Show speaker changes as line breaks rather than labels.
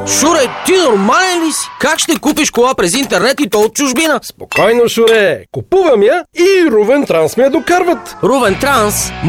Шуре, ти нормален ли си? Как ще купиш кола през интернет и то от чужбина?
Спокойно, Шуре. Купувам я и Рувен Транс ме я докарват.
Рувен Транс